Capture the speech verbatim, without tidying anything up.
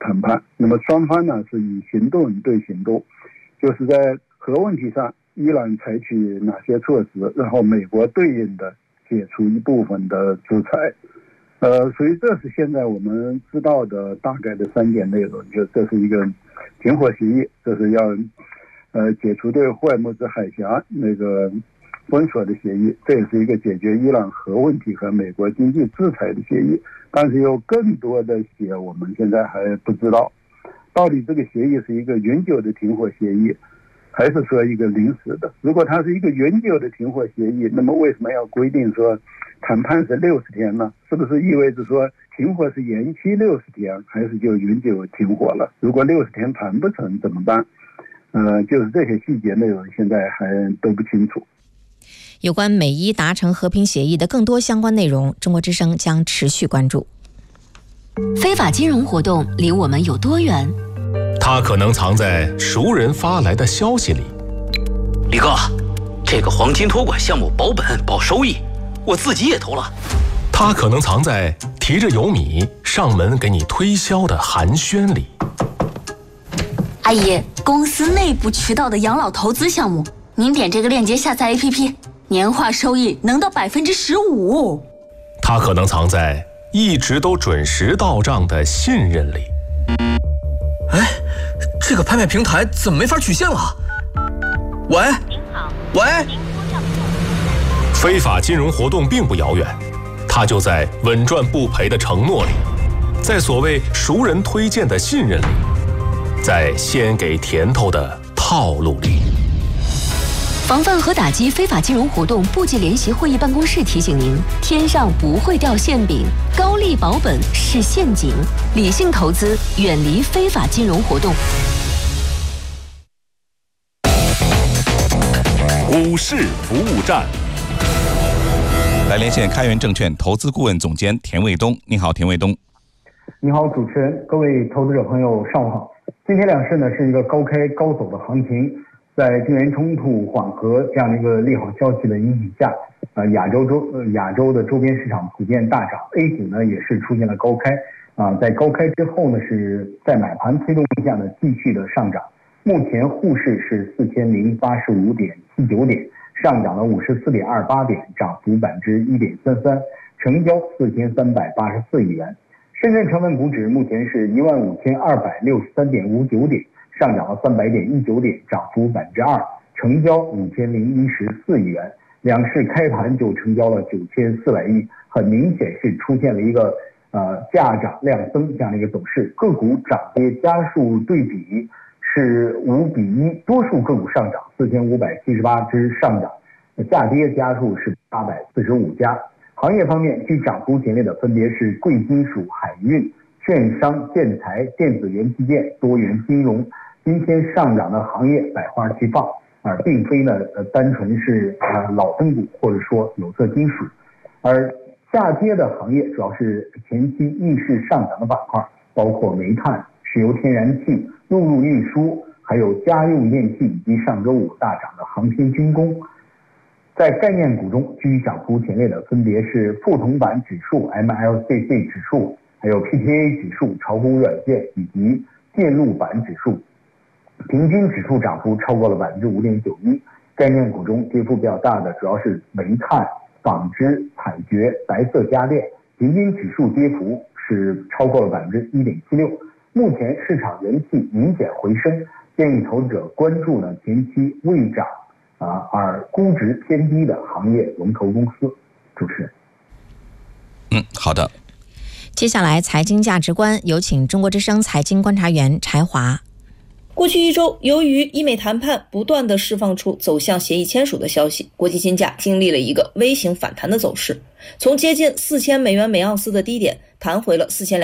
谈判。那么双方呢是以行动对行动，就是在核问题上，伊朗采取哪些措施，然后美国对应的解除一部分的制裁。呃，所以这是现在我们知道的大概的三点内容，就这是一个停火协议，这是要呃解除对霍尔木兹海峡那个封锁的协议，这也是一个解决伊朗核问题和美国经济制裁的协议。但是有更多的些我们现在还不知道，到底这个协议是一个永久的停火协议，还是说一个临时的。如果它是一个永久的停火协议，那么为什么要规定说谈判是六十天呢？是不是意味着说停火是延期六十天，还是就永久停火了？如果六十天谈不成怎么办？呃，就是这些细节内容现在还都不清楚。 有关美伊达成和平协议的更多相关内容，中国之声将持续关注。 非法金融活动离我们有多远？ 它可能藏在熟人发来的消息里。 李哥，这个黄金托管项目保本保收益，我自己也投了。 它可能藏在提着油米上门给你推销的寒暄里。 阿姨，公司内部渠道的养老投资项目，您点这个链接下载 A P P， 年化收益能到百分之十五。 它可能藏在一直都准时到账的信任里。 哎，这个拍卖平台怎么没法取现了？喂， 您好， 喂， 非法金融活动并不遥远，它就在稳赚不赔的承诺里，在所谓熟人推荐的信任里，在先给甜头的套路里。 防范和打击非法金融活动部级联席会议办公室提醒您：天上不会掉馅饼，高利保本是陷阱，理性投资，远离非法金融活动。 股市服务站，来连线开源证券投资顾问总监田卫东。你好，田卫东。 你好，主持人，各位投资者朋友，上午好。今天两市呢是一个高开高走的行情。在地缘冲突缓和这样的一个利好消息的引领下，呃，亚洲周呃亚洲的周边市场普遍大涨 ，A 股呢也是出现了高开，啊、呃，在高开之后呢是在买盘推动下呢继续的上涨。目前沪市是四千零八十五点七九点，上涨了五十四点二八点，涨幅百分之一点三三，成交四千三百八十四亿元。深圳成分股指目前是一万五千二百六十三点五九点。上涨了三百点一九点，涨幅百分之二，成交五千零一十四亿元。两市开盘就成交了九千四百亿，很明显是出现了一个呃价涨量增这样的一个走势。个股涨跌家数对比是五比一，多数个股上涨，四千五百七十八只上涨，下跌家数是八百四十五家。行业方面，居涨幅前列的分别是贵金属、海运、券商、建材、电子元器件、多元金融。今天上涨的行业百花齐放，而并非呢呃单纯是呃老灯股或者说有色金属，而下跌的行业主要是前期逆势上涨的板块，包括煤炭、石油天然气、陆路运输，还有家用电器以及上周五大涨的航天军工。在概念股中，居涨幅前列的分别是富铜板指数、M L C C 指数，还有 P T A 指数、炒股软件以及电路板指数。平均指数涨幅超过了百分之五点九一，概念股中跌幅比较大的主要是煤炭、纺织、采掘、白色家电，平均指数跌幅是超过了百分之一点七六。目前市场人气明显回升，建议投资者关注呢前期未涨啊而估值偏低的行业龙头公司。主持人， 嗯，好的。 接下来财经价值观，有请中国之声财经观察员柴华。 过去一周，由于伊美谈判不断地释放出走向协议签署的消息，国际金价经历了一个微型反弹的走势，从接近四千美元每盎司的低点弹回了四千两